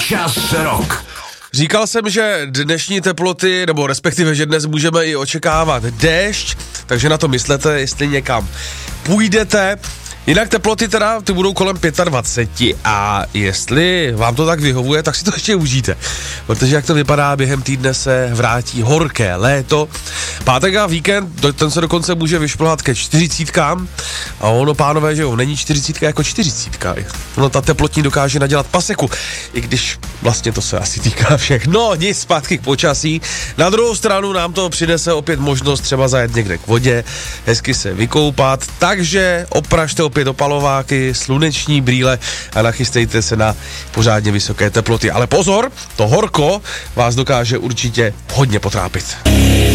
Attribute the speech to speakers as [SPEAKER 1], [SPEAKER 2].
[SPEAKER 1] Čas rok.
[SPEAKER 2] Říkal jsem, že dnešní teploty, nebo respektive, že dnes můžeme i očekávat déšť, takže na to myslete, jestli někam půjdete. Jinak teploty teda, ty budou kolem 25 a jestli vám to tak vyhovuje, tak si to ještě užijte. Protože jak to vypadá, během týdne se vrátí horké léto. Pátek a víkend, ten se dokonce může vyšplhat ke 40. A ono, pánové, že jo, není 40 jako 40. No, ta teplotní dokáže nadělat paseku, i když vlastně to se asi týká všech. No, nic, zpátky k počasí. Na druhou stranu nám to přinese opět možnost třeba zajet někde k vodě, hezky se vykoupat, takže opražte opět opalováky, sluneční brýle a nachystejte se na pořádně vysoké teploty. Ale pozor, to horko vás dokáže určitě hodně potrápit.